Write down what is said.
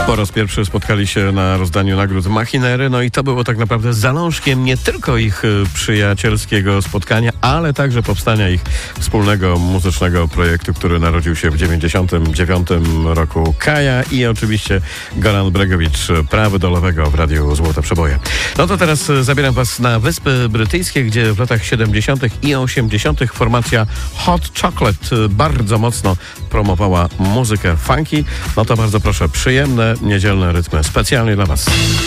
Po raz pierwszy spotkali się na rozdaniu nagród Machinery, no i to było tak naprawdę zalążkiem nie tylko ich przyjacielskiego spotkania, ale także powstania ich wspólnego muzycznego projektu, który narodził się w 1999 roku. Kaja i oczywiście Goran Bregowicz, prawy do lewego w Radiu Złote Przeboje. No to teraz zabieram was na Wyspy Brytyjskie, gdzie w latach 70. i 80. formacja Hot Chocolate bardzo mocno promowała muzykę funky. No to bardzo proszę, przyjemne niedzielne rytmy specjalnie dla was.